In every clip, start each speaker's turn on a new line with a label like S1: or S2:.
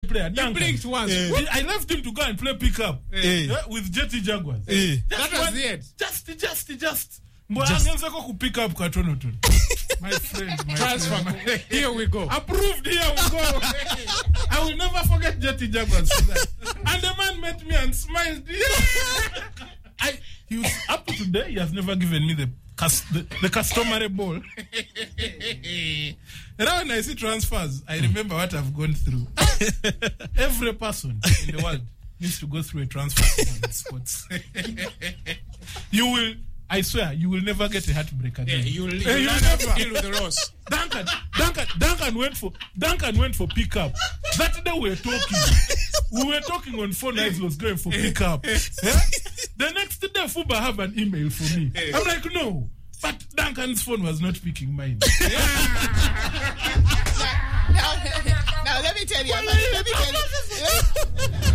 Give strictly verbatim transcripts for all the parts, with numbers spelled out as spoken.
S1: player.
S2: You blinked once.
S1: Uh, I left him to go and play pickup uh, uh, with Jetty Jaguars. Uh,
S2: that was one, it.
S1: Just, just, just. Just pick up Katonoton. My friend, my
S2: transfer.
S1: Friend.
S2: Here we go.
S1: Approved. Here we go. I will never forget Jetty Jaguars. And the man met me and smiled. I, he was, up to today, he has never given me the the, the customary ball. And now when I see transfers, I remember what I've gone through. Every person in the world needs to go through a transfer in sports. You will. I swear, you will never get a heartbreak again.
S2: Yeah, you'll, you'll,
S1: uh, you'll
S2: never deal with the loss.
S1: Duncan, Duncan, Duncan went for Duncan went for pickup. That day we were talking. We were talking on phone as he was going for pickup. Yeah? The next day, Fuba have an email for me. I'm like, no. But Duncan's phone was not picking mine.
S3: now, now, now, let me tell you. Let me tell you.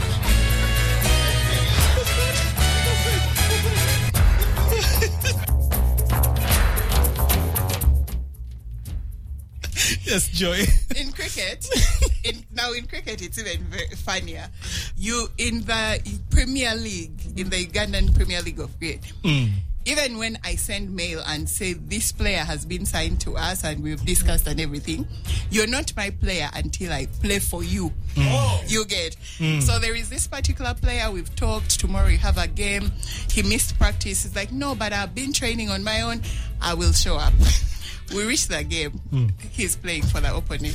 S4: Yes, Joy.
S3: In cricket, in, now in cricket, it's even very funnier. You in the Premier League, in the Ugandan Premier League of Cricket, mm. even when I send mail and say this player has been signed to us and we've discussed and everything, you're not my player until I play for you. Mm. You get. Mm. So there is this particular player, we've talked, tomorrow you have a game, he missed practice. He's like, no, but I've been training on my own, I will show up. We reached the game. Mm. He's playing for the opponent.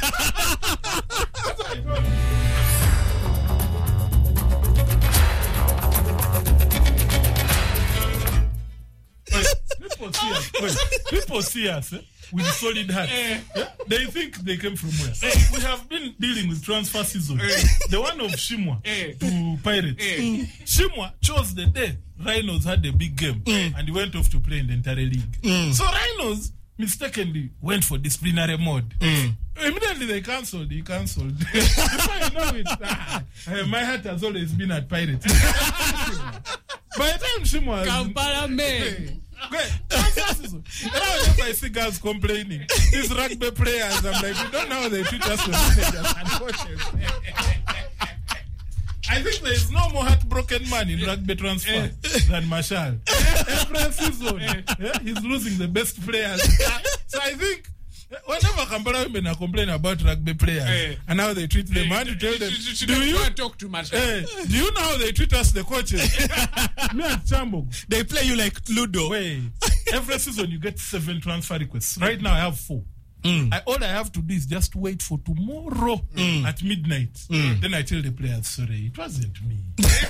S1: People see us, wait, people see us eh, with solid hearts. Eh. Yeah? They think they came from where? Eh. We have been dealing with transfer season. Eh. The one of Shimwa eh. to Pirates. Eh. Mm. Shimwa chose the day Rhinos had a big game mm. and he went off to play in the entire league. Mm. So Rhinos mistakenly went for disciplinary mode. Mm. Immediately they cancelled, he cancelled. Before you know it, ah, my heart has always been at Pirates. By the time Shimwa
S2: Kampala man.
S1: Great. If I see girls complaining, these rugby players, I'm like, you don't know how they treat us when managers and coaches. I think there is no more heartbroken man in rugby transfer than Marshall. Every season, yeah, he's losing the best players. So I think whenever Kampala women are complaining about rugby players hey. and how they treat them, hey. I want to tell them,
S2: she, she
S1: do you
S2: talk to Marshall?
S1: Hey, do you know how they treat us, the coaches? Me at Chambok,
S4: they play you like Ludo.
S1: Wait, every season you get seven transfer requests. Right now I have four. Mm. I, all I have to do is just wait for tomorrow mm. at midnight. Mm. Then I tell the players, sorry, it wasn't me.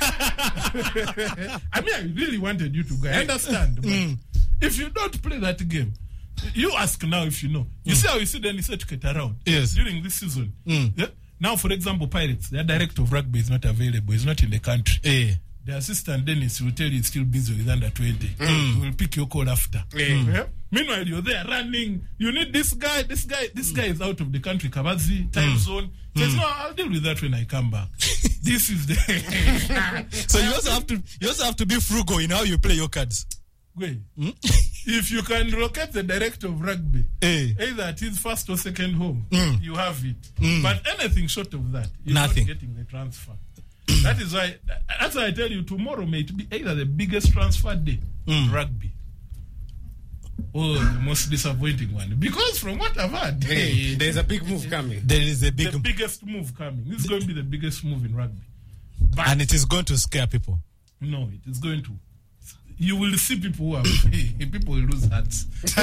S1: I mean, I really wanted you to go. I understand. But mm. if you don't play that game, you ask now if you know. You mm. see how you see Dennis Etiquette around
S4: yes.
S1: during this season. Mm. Yeah? Now, for example, Pirates, their director of rugby is not available. He's not in the country.
S4: Eh.
S1: The assistant Dennis will tell you he's still busy with under twenty.
S4: Mm.
S1: He will pick your call after.
S4: Mm.
S1: Yeah? Meanwhile, you're there running. You need this guy. This guy. This mm. guy is out of the country. Kabazi time mm. zone. Says, mm. no, I'll deal with that when I come back. This is the.
S4: So you also have to. You also have to be frugal in how you play your cards.
S1: Wait. Mm? If you can locate the director of rugby,
S4: hey.
S1: either at his first or second home,
S4: mm.
S1: you have it.
S4: Mm.
S1: But anything short of that, you're
S4: nothing.
S1: Not getting the transfer. That is why. That's why I tell you, tomorrow may it be either the biggest transfer day mm. in rugby, or the most disappointing one. Because from what I've heard,
S2: hey, there's a big move coming.
S4: There is a big,
S1: the biggest move coming. This is going to be the biggest move in rugby,
S4: but and it is going to scare people.
S1: No, it is going to. You will see people who are people will lose hearts.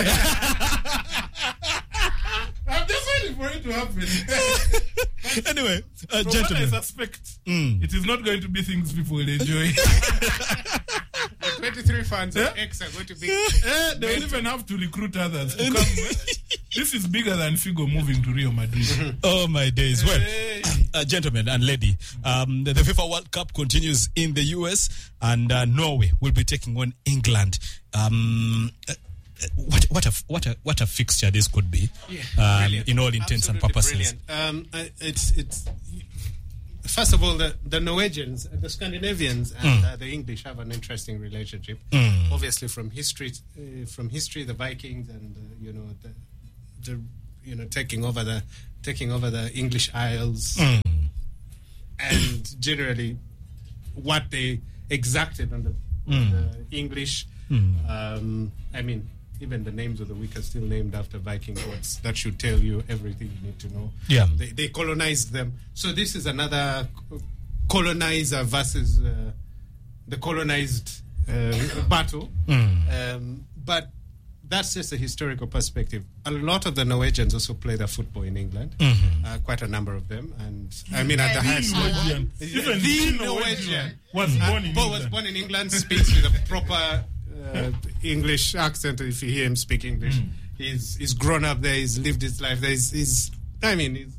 S1: I'm just waiting for it to happen.
S4: Anyway, uh,
S1: From
S4: gentlemen,
S1: what I suspect,
S4: mm.
S1: it is not going to be things people will enjoy.
S2: The twenty-three fans
S1: yeah?
S2: of X are going to be.
S1: Yeah, they will even have to recruit others to come. This is bigger than Figo moving to Real Madrid.
S4: Oh my days! Well,
S1: hey.
S4: uh, gentlemen and lady, um, the, the FIFA World Cup continues in the U S and uh, Norway will be taking on England. Um, uh, what what a what a what a fixture this could be,
S2: yeah,
S4: um, in all intents
S2: Absolutely
S4: and purposes.
S2: Um, it's it's first of all the, the Norwegians, the Scandinavians, and mm. uh, the English have an interesting relationship.
S4: Mm.
S2: Obviously, from history, uh, from history, the Vikings and uh, you know the the you know, taking over the taking over the English Isles,
S4: Mm.
S2: and generally what they exacted on the, on the English. Um, I mean, even the names of the week are still named after Viking gods. That should tell you everything you need to know.
S4: Yeah.
S2: They, they colonized them. So this is another colonizer versus uh, the colonized uh, battle. Um, but that's just a historical perspective. A lot of the Norwegians also play their football in England. Uh, quite a number of them. And I mean, at the
S3: The
S2: highest level.
S1: Norwegian. Even
S2: The
S1: the Norwegian was
S2: Uh,
S1: born in
S2: Paul was
S1: England.
S2: born in England, speaks with a proper uh, English accent. If you hear him speak English, he's he's grown up there. He's lived his life there. He's, he's I mean, he's,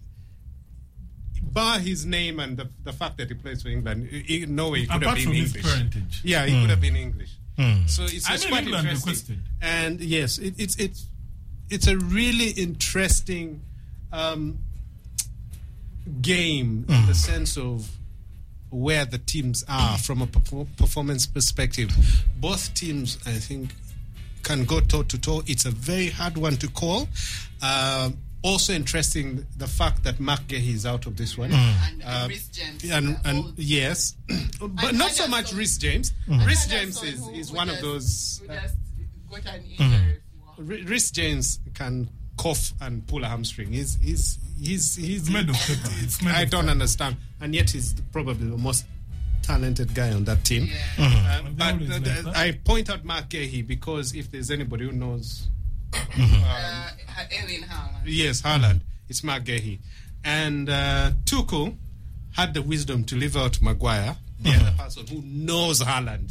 S2: bar his name and the, the fact that he plays for England, he, no way he could
S1: Apart
S2: have
S1: from
S2: been
S1: his
S2: English.
S1: parentage.
S2: Yeah, he could have been English. So it's,
S1: I'm
S2: it's
S1: in
S2: quite
S1: England
S2: interesting.
S1: requested.
S2: And yes, it, it's it's it's a really interesting um, game in the sense of where the teams are from a perfor- performance perspective. Both teams, I think, can go toe to toe. It's a very hard one to call. Um, also interesting the fact that Mark Gehi is out of this one.
S3: And, and
S2: Um,
S3: Rhys James.
S2: and,
S3: uh,
S2: and
S3: all-
S2: yes, but
S3: And
S2: not so
S3: Henderson.
S2: much Rhys James.
S3: and
S2: Rhys
S3: Henderson,
S2: James is,
S3: who-
S2: is
S3: who
S2: one
S3: just-
S2: of those.
S3: who
S2: uh,
S3: just got an injury.
S2: R- Rhys James can cough and pull a hamstring. He's he's he's he's
S1: It's made of pepper. It's made
S2: I
S1: of
S2: don't
S1: pepper.
S2: understand, and yet he's probably the most talented guy on that team.
S3: Yeah.
S2: Uh,
S1: They
S2: but
S1: always
S2: uh,
S1: like
S2: the-
S1: that.
S2: I point out Mark Gehi because if there's anybody who knows,
S3: Uh, Erling Haaland.
S2: yes, Haaland, it's Mark Gehi, and uh, Tuchel had the wisdom to leave out Maguire, the other person who knows Haaland.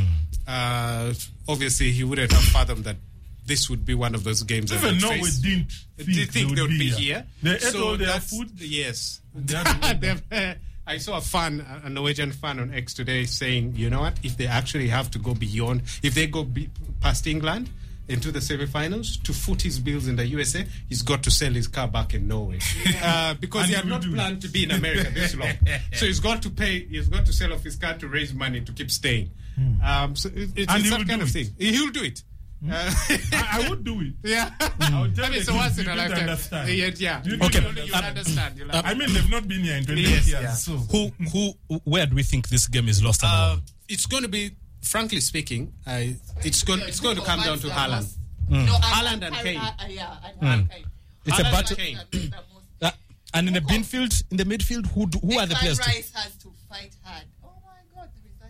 S2: Uh, obviously, he wouldn't have fathomed that this would be one of those games. that
S1: Even
S2: they'd
S1: Norway
S2: face.
S1: didn't
S2: Did
S1: think,
S2: you think they would be
S1: here.
S2: here?
S1: They ate
S2: So
S1: all their
S2: that's-
S1: food.
S2: Yes.
S1: And they had to go
S2: They've, uh, I saw a fan, a Norwegian fan on X today saying, you know what, if they actually have to go beyond, if they go be, past England into the semi-finals to foot his bills in the U S A, he's got to sell his car back in Norway. Uh, because
S1: And
S2: he
S1: he
S2: had
S1: will
S2: not
S1: do it.
S2: planned to be in America this long. So he's got to pay, he's got to sell off his car to raise money to keep staying. Um, so it, it's,
S1: And
S2: it's
S1: he
S2: that
S1: will
S2: kind
S1: do
S2: of
S1: it.
S2: thing. He'll do it. Uh,
S1: I, I would do it.
S2: yeah.
S1: I would tell
S2: I mean,
S1: the
S2: so
S1: kids,
S2: once in
S1: you
S2: a
S1: don't
S2: lifetime.
S1: understand.
S2: Yeah, yeah.
S1: You
S2: Okay.
S1: don't
S2: You'll
S1: understand.
S2: understand. You'll
S1: I mean, they've not been here in twenty-eight
S2: Yes,
S1: years.
S2: yeah.
S1: So
S4: Who, who, where do we think this game is lost and
S2: Uh,
S4: won?
S2: it's going to be, frankly speaking, I, it's going it's going to come down to Haaland.
S3: No, and,
S2: Haaland and
S3: Harry-
S2: Kane.
S3: uh, uh, yeah, and Harry Kane.
S4: It's a
S2: Haaland
S4: battle.
S2: and Kane.
S3: That's the most-
S4: Uh, and in the midfield, in the midfield, who do, who are the
S3: Declan
S4: players? To,
S3: Rice has to fight hard. Oh my God, who is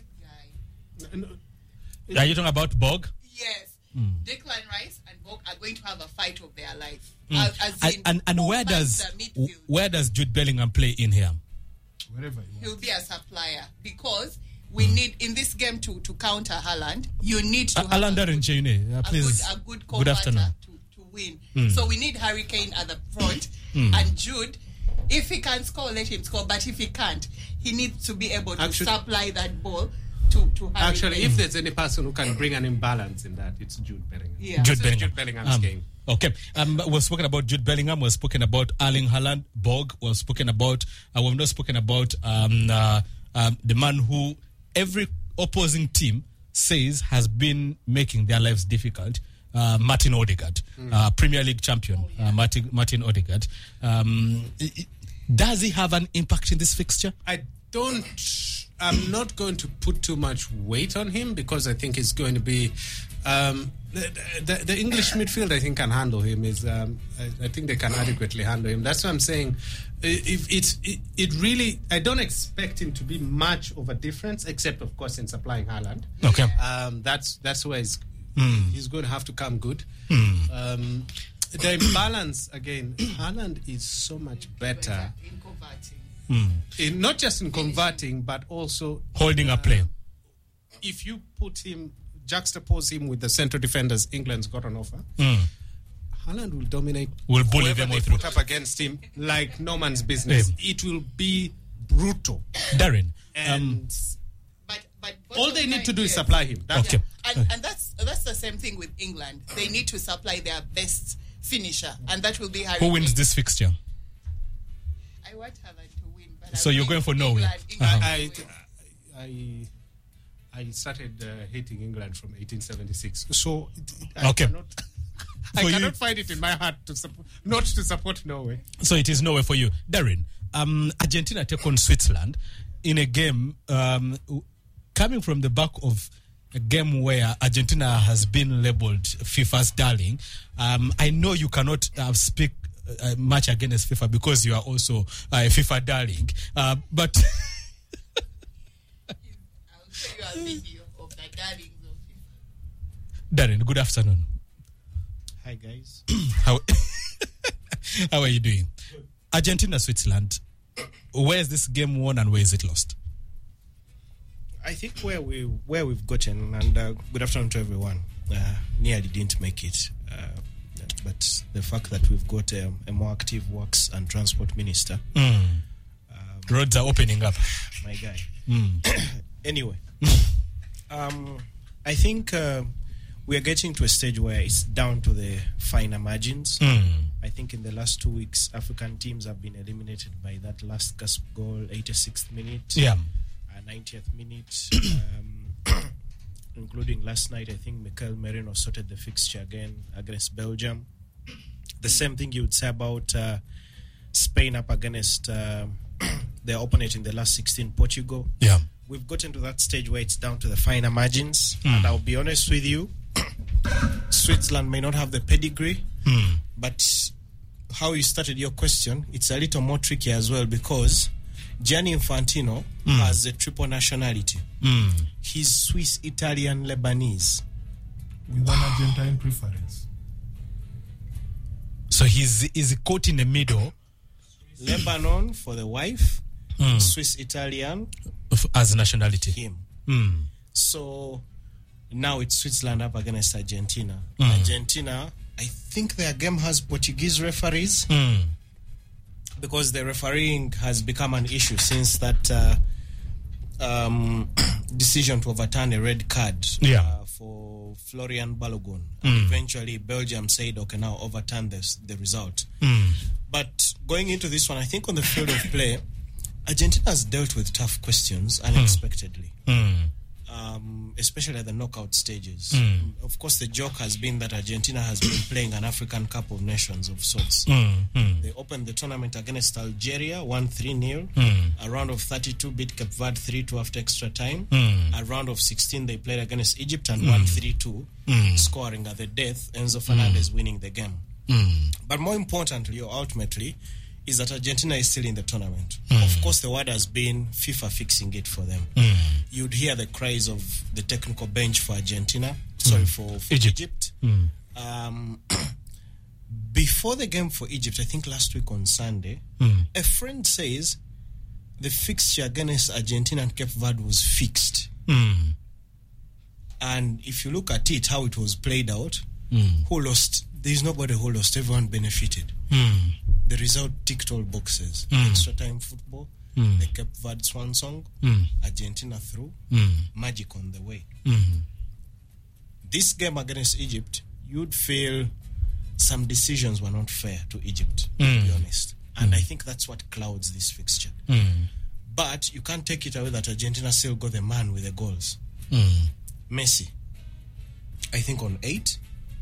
S3: that guy?
S4: are you talking about Bog?
S3: Yes. Declan Rice and Bog are going to have a fight of their life.
S4: Mm.
S3: As, as
S4: And,
S3: in,
S4: and, and
S3: who
S4: where
S3: fights
S4: does
S3: the midfield?
S4: where does Jude Bellingham play in here?
S1: wherever you want.
S3: He'll be a supplier because we need in this game to, to counter Haaland. You need to
S4: Uh,
S3: have
S4: Alan
S3: a,
S4: Darren Chene, uh,
S3: a
S4: please.
S3: good, a good,
S4: Good afternoon.
S3: to, to win. So we need Harry Kane at the front and Jude. If he can score, let him score. But if he can't, he needs to be able to
S2: Actually-
S3: supply that ball to, to Harry
S2: Actually,
S3: Kane.
S2: if there's any person who can bring an imbalance in that, it's Jude Bellingham.
S3: Yeah.
S4: Jude
S2: This is
S4: Bellingham.
S2: Jude Bellingham's
S4: Um,
S2: game.
S4: Okay. Um, we've spoken about Jude Bellingham. We've spoken about Erling Haaland, Bog. We've spoken about. Uh, we've not spoken about um, uh, um, the man who every opposing team says has been making their lives difficult. Uh, Martin Odegaard, uh, Premier League champion, uh, Martin Martin Odegaard. Um, i- i- does he have an impact in this fixture?
S2: I don't. I'm not going to put too much weight on him because I think it's going to be. Um, the, the, the English midfield, I think, can handle him. Is um, I, I think they can adequately handle him. That's what I'm saying. If it's it, it really, I don't expect him to be much of a difference, except of course in supplying Haaland.
S4: Okay.
S2: Um, that's that's where he's
S4: Hmm.
S2: he's going to have to come good. Um, the imbalance again. Haaland is so much better.
S3: in converting.
S2: In, not just in converting, but also
S4: Holding a play.
S2: if you put him, juxtapose him with the central defenders England's got on offer,
S4: Mm.
S2: Haaland will dominate.
S4: Will bully
S2: whoever
S4: them
S2: they
S4: all through.
S2: put up against him like no man's business. It will be brutal.
S4: Darren.
S2: And
S4: Um,
S3: But, but
S2: all they need to do is
S3: yes.
S2: supply him. That's
S4: Okay.
S3: And, and that's that's the same thing with England. They need to supply their best finisher, and that will be Harry
S4: who wins
S3: Kane.
S4: this fixture?
S3: I want Haaland to win. But
S4: So
S3: I
S4: you're
S3: think
S4: going for Norway?
S3: England,
S4: Uh-huh.
S3: England
S2: I,
S3: will win.
S2: I, I started uh, hating England from eighteen seventy-six. So it, it, I
S4: Okay.
S2: cannot, I
S4: for
S2: cannot
S4: you.
S2: find it in my heart to support, not to support Norway.
S4: So it is Norway for you. Darren, um, Argentina take on Switzerland in a game um, coming from the back of a game where Argentina has been labeled FIFA's darling. Um, I know you cannot uh, speak uh, much against FIFA because you are also uh, a FIFA darling. Uh, but
S3: I'll show you a video of the darlings of FIFA.
S4: Darren, good afternoon.
S5: Hi, guys.
S4: How how are you doing? Argentina, Switzerland. Where is this game won and where is it lost?
S5: I think where we where we've gotten, and uh, good afternoon to everyone. Uh, nearly didn't make it, uh, but the fact that we've got a, a more active works and transport minister,
S4: Mm.
S5: um,
S4: Roads are opening up.
S5: my guy.
S4: Mm.
S5: Anyway, um, I think uh, we are getting to a stage where it's down to the finer margins.
S4: Mm.
S5: I think in the last two weeks, African teams have been eliminated by that last gasp goal, eighty-sixth minute.
S4: Yeah.
S5: Uh, ninetieth minute, um, including last night. I think Mikel Merino sorted the fixture again against Belgium. The same thing you would say about uh, Spain up against uh, their opponent in the last sixteen, Portugal.
S4: Yeah.
S5: We've gotten to that stage where it's down to the finer margins.
S4: Mm.
S5: And I'll be honest with you, Switzerland may not have the pedigree,
S4: Mm.
S5: but how you started your question, it's a little more tricky as well because Gianni Infantino
S4: Mm.
S5: has a triple nationality.
S4: Mm.
S5: He's Swiss, Italian, Lebanese.
S1: With an Argentine preference.
S4: So he's he's caught in the middle
S5: Lebanon for the wife,
S4: Mm.
S5: Swiss, Italian,
S4: of, as nationality.
S5: him.
S4: Mm.
S5: So now it's Switzerland up against Argentina.
S4: Mm.
S5: Argentina, I think their game has Portuguese referees
S4: Mm.
S5: because the refereeing has become an issue since that uh, um, decision to overturn a red card
S4: Yeah.
S5: uh, for Florian Balogun.
S4: Mm.
S5: And eventually, Belgium said, okay, now overturn this, the result.
S4: Mm.
S5: But going into this one, I think on the field of play, Argentina has dealt with tough questions unexpectedly.
S4: Mm.
S5: Um, especially at the knockout stages.
S4: Mm.
S5: Of course, the joke has been that Argentina has been playing an African Cup of Nations of sorts.
S4: Mm. Mm.
S5: They opened the tournament against Algeria, won three nil.
S4: Mm.
S5: A round of thirty-two beat Cape Verde three two after extra time.
S4: Mm.
S5: A round of sixteen, they played against Egypt and won three two,
S4: Mm.
S5: scoring at the death, Enzo Fernandez winning the game.
S4: Mm.
S5: But more importantly, or ultimately, is that Argentina is still in the tournament.
S4: Mm.
S5: Of course, the word has been FIFA fixing it for them.
S4: Mm.
S5: You'd hear the cries of the technical bench for Argentina, sorry, for, for
S4: Egypt.
S5: Egypt.
S4: Mm.
S5: Um, before the game for Egypt, I think last week on Sunday,
S4: Mm.
S5: a friend says the fixture against Argentina and Cape Verde was fixed.
S4: Mm.
S5: And if you look at it, how it was played out,
S4: Mm.
S5: who lost? There's nobody who lost. Everyone benefited.
S4: Mm.
S5: The result ticked all boxes.
S4: Mm.
S5: Extra time football,
S4: Mm.
S5: the Cape Verde swan song,
S4: Mm.
S5: Argentina through,
S4: Mm.
S5: magic on the way.
S4: Mm.
S5: This game against Egypt, you'd feel some decisions were not fair to Egypt, to
S4: Mm.
S5: be honest. And I think that's what clouds this fixture.
S4: Mm.
S5: But you can't take it away that Argentina still got the man with the goals.
S4: Mm.
S5: Messi, I think on eight,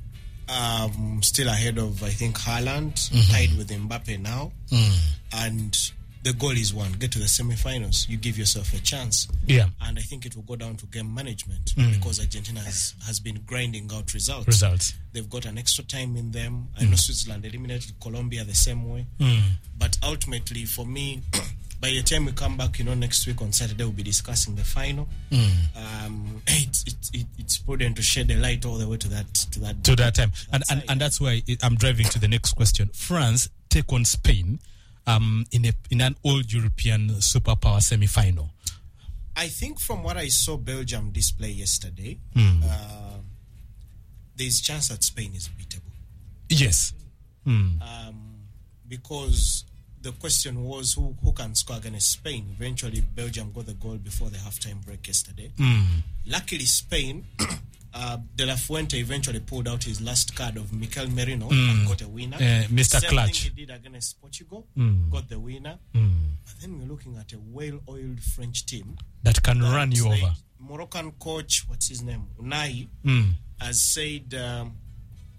S5: um, still ahead of, I think, Haaland,
S4: Mm-hmm.
S5: tied with Mbappe now.
S4: Mm.
S5: And the goal is one. Get to the semi-finals, you give yourself a chance.
S4: Yeah.
S5: And I think it will go down to game management
S4: Mm.
S5: because Argentina has, has been grinding out results.
S4: Results.
S5: They've got an extra time in them. I know Switzerland eliminated Colombia the same way.
S4: Mm.
S5: But ultimately, for me, by the time we come back, you know, next week on Saturday, we'll be discussing the final.
S4: Mm.
S5: Um, it's, it's, it, it's prudent to shed a light all the way to that to that
S4: To that time.
S5: that
S4: And, and,
S5: side.
S4: and that's why it- I'm driving to the next question. France take on Spain um, in a in an old European superpower semi-final.
S5: I think from what I saw Belgium display yesterday,
S4: Mm.
S5: uh, there's chance that Spain is beatable.
S4: Yes. Mm.
S5: Um, because the question was who, who can score against Spain. Eventually, Belgium got the goal before the halftime break yesterday.
S4: Mm.
S5: Luckily, Spain, uh, De La Fuente eventually pulled out his last card of Mikel Merino
S4: Mm.
S5: and got a winner.
S4: Uh, Mister
S5: Same
S4: Clutch.
S5: thing he did against Portugal,
S4: Mm.
S5: got the winner.
S4: Mm.
S5: But then we're looking at a well-oiled French team.
S4: That can
S5: that
S4: run you
S5: the
S4: over.
S5: Moroccan coach, what's his name, Unai,
S4: Mm.
S5: has said um,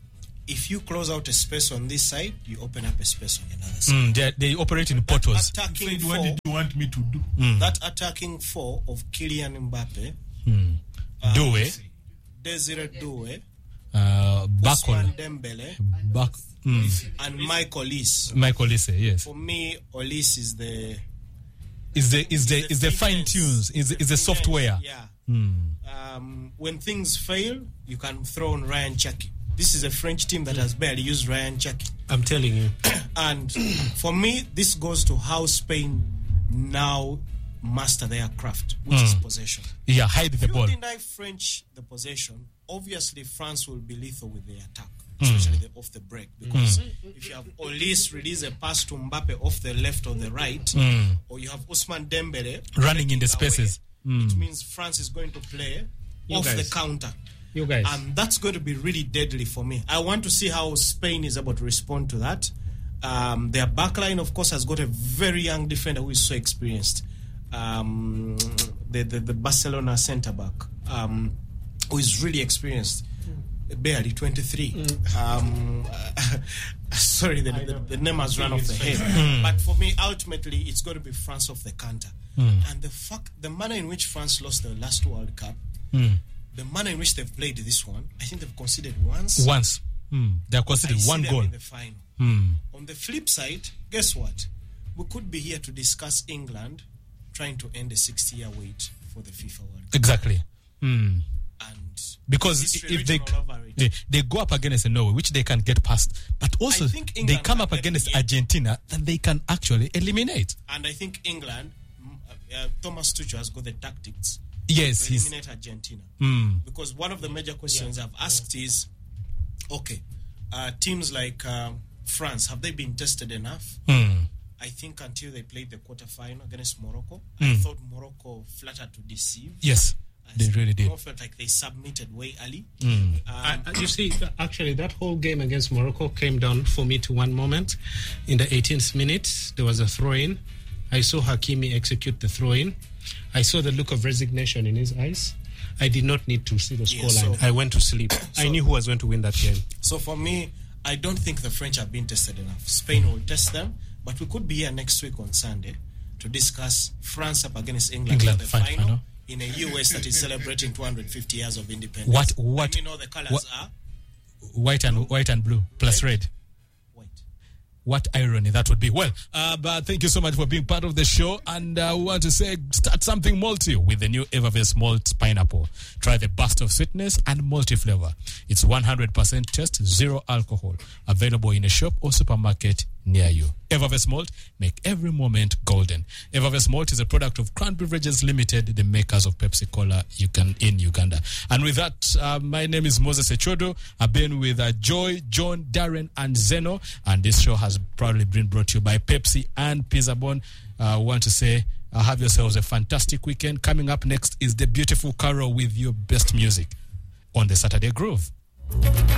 S5: if you close out a space on this side, you open up a space on another side.
S4: Mm, they, they operate in portals.
S5: That attacking
S1: Said, what
S5: four,
S1: did you want me to do?
S4: Mm.
S5: that attacking four of Kylian Mbappe,
S4: Mm.
S5: um,
S4: Due,
S5: Desire Due,
S4: uh, Bakon,
S5: Ousmane Dembele,
S4: Bak, mm.
S5: and Michael Olise.
S4: Michael Olise, yes.
S5: For me, Olise is the
S4: Is the is the is the fine
S5: finesse.
S4: tunes? Is is the
S5: finesse,
S4: software?
S5: Yeah.
S4: Mm.
S5: Um, when things fail, you can throw on Ryan Cherki. This is a French team that has barely used Ryan Cherki.
S2: I'm telling you.
S5: And for me, this goes to how Spain now master their craft, which is possession.
S4: Yeah, hide the
S5: If
S4: ball.
S5: you deny French the possession, obviously France will be lethal with their attack, especially the, off the break. Because if you have Olise release a pass to Mbappe off the left or the right,
S4: Mm.
S5: or you have Ousmane Dembele
S4: Running in the
S5: breaking
S4: spaces.
S5: away,
S4: Mm.
S5: it means France is going to play
S2: You
S5: off
S2: guys.
S5: the counter.
S2: You guys.
S5: And that's going to be really deadly for me. I want to see how Spain is able to respond to that. Um, their backline, of course, has got a very young defender who is so experienced. Um, the, the the Barcelona centre back, um, who is really experienced, barely twenty-three. Um, sorry, the, the, the name has run off the head. But for me, ultimately, it's going to be France off the counter. And the fuck, the manner in which France lost the last World Cup,
S4: Mm.
S5: the manner in which they've played this one, I think they've conceded once.
S4: Once. Mm. They are
S5: I
S4: considered
S5: see
S4: one
S5: them
S4: goal.
S5: in the final.
S4: Mm.
S5: On the flip side, guess what? We could be here to discuss England trying to end a sixty-year wait for the FIFA World Cup.
S4: Exactly. Mm.
S5: And
S4: Because
S5: history
S4: if they,
S5: written all over it.
S4: they they go up against Norway, which they can get past, but also
S5: I think
S4: they
S5: England
S4: come
S5: can
S4: up
S5: get
S4: against
S5: it.
S4: Argentina that they can actually eliminate.
S5: And I think England, mm, uh, Thomas Tuchel has got the tactics
S4: Yes,
S5: to
S4: he's.
S5: eliminate Argentina.
S4: Mm.
S5: Because one of the major questions I've asked is, okay, uh, teams like um, France, have they been tested enough?
S4: Mm.
S5: I think until they played the quarterfinal against Morocco, I
S4: Mm.
S5: thought Morocco flattered to deceive.
S4: Yes,
S5: I
S4: they really did.
S5: more felt like they submitted way early.
S4: Mm.
S2: I,
S5: Um,
S2: I- you see, actually, that whole game against Morocco came down for me to one moment. In the eighteenth minute, there was a throw-in. I saw Hakimi execute the throw-in. I saw the look of resignation in his eyes. I did not need to see the
S5: Yeah,
S2: scoreline.
S5: so-
S2: I went to sleep. I knew who was going to win that game.
S5: so for me, I don't think the French have been tested enough. Spain will test them, but we could be here next week on Sunday to discuss France up against England,
S4: England,
S5: in the
S4: fine,
S5: final,
S4: final.
S5: in a U S that is celebrating two hundred fifty years of independence.
S4: What- what-
S5: I mean, all the colors
S4: what-
S5: are
S4: White and white and blue plus red.
S5: white.
S4: What irony that would be. Well, uh, but thank you so much for being part of the show. And uh, we want to say start something multi with the new Evervest Malt Pineapple. Try the burst of sweetness and multi flavor. It's one hundred percent taste, zero alcohol. Available in a shop or supermarket near you. Evervest Malt, make every moment golden. Evervest Malt is a product of Crown Beverages Limited, the makers of Pepsi Cola you can, in Uganda. And with that, uh, my name is Moses Echodo. I've been with uh, Joy, John, Darren, and Zeno. And this show has proudly been brought to you by Pepsi and Pizzabon. I uh, want to say, uh, have yourselves a fantastic weekend. Coming up next is the beautiful Carol with your best music on the Saturday Groove.